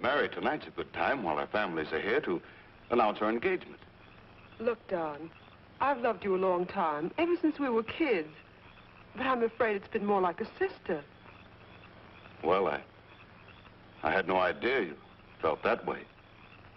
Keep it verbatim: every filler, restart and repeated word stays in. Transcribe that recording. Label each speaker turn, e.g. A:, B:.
A: Mary, tonight's a good time while our families are here to announce our engagement.
B: Look, Don, I've loved you a long time, ever since we were kids. But I'm afraid it's been more like a sister.
A: Well, I... I had no idea you felt that way.